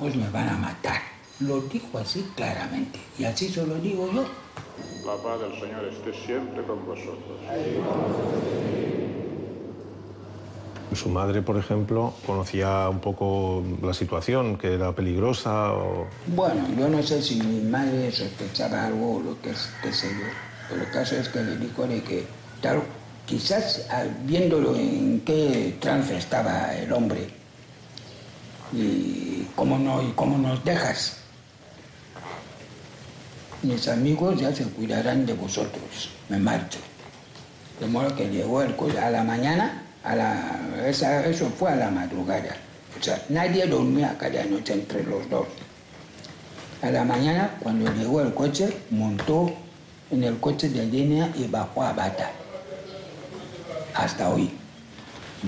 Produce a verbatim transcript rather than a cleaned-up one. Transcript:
pues me van a matar. Lo dijo así claramente, y así se lo digo yo. La paz del Señor esté siempre con vosotros. Su madre, por ejemplo, conocía un poco la situación, que era peligrosa o... Bueno, yo no sé si mi madre sospechaba algo o lo que, es, qué sé yo, pero el caso es que le dijo de que, claro, quizás viéndolo en qué trance estaba el hombre y cómo, no, y cómo nos dejas, mis amigos ya se cuidarán de vosotros, me marcho. De modo que llegó el coche a la mañana, a la, esa, eso fue a la madrugada. O sea, nadie dormía cada noche entre los dos. A la mañana, cuando llegó el coche, montó en el coche de línea y bajó a Bata. Hasta hoy.